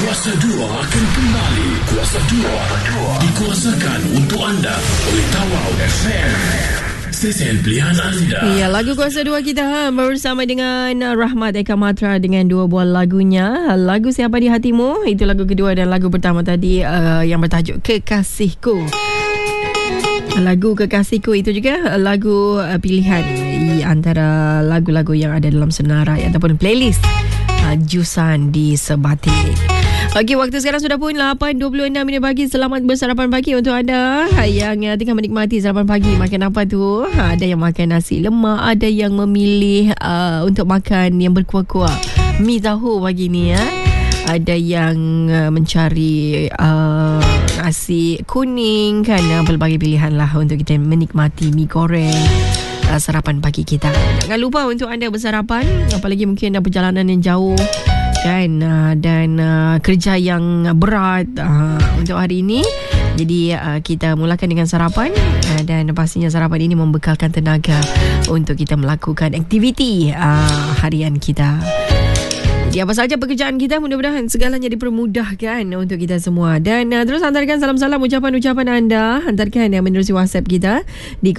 Kuasa 2 akan kembali. Kuasa 2 dikuasakan untuk anda oleh Tawau FM. Stesen pilihan anda. Ya, lagu Kuasa 2 kita bersama dengan Rahmat Eka Matra dengan dua buah lagunya. Lagu Siapa di Hatimu, itu lagu kedua, dan lagu pertama tadi yang bertajuk Kekasihku. Lagu Kekasihku itu juga lagu pilihan antara lagu-lagu yang ada dalam senarai ataupun playlist Jusan di Sebatik. Okey, waktu sekarang sudah pun 8.26 minit pagi. Selamat bersarapan pagi untuk anda yang tengah menikmati sarapan pagi. Makan apa tu? Ada yang makan nasi lemak, ada yang memilih untuk makan yang berkuah-kuah, mi tahu pagi ni ya. Ada yang mencari nasi kuning kan. Pelbagai pilihan lah untuk kita menikmati mi goreng sarapan pagi kita. Jangan lupa untuk anda bersarapan, apalagi mungkin ada perjalanan yang jauh kan, dan kerja yang berat untuk hari ini. Jadi kita mulakan dengan sarapan, dan pastinya sarapan ini membekalkan tenaga untuk kita melakukan aktiviti harian kita. Jadi apa saja pekerjaan kita, mudah-mudahan segalanya dipermudahkan untuk kita semua. Dan terus hantarkan salam-salam, ucapan-ucapan anda, hantarkan menerusi WhatsApp kita di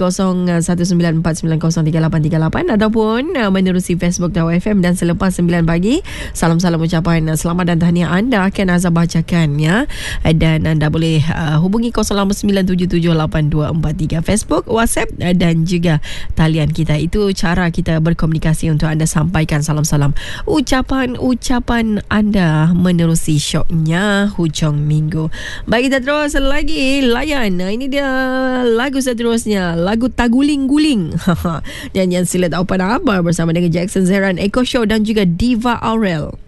0194903838 ataupun menerusi Facebook Tawau FM. Dan selepas 9 pagi, salam-salam ucapan selamat dan tahniah anda akan Azhar bacakan ya. Dan anda boleh hubungi 0897782243 Facebook, WhatsApp dan juga talian kita. Itu cara kita berkomunikasi untuk anda sampaikan salam-salam, ucapan anda menerusi syoknya hujung minggu. Baik, kita terus lagi layan. Ini dia lagu seterusnya, lagu Taguling-Guling. Dan yang sila tahu pada apa bersama dengan Jackson Zeran, Echo Show dan juga Diva Aurel.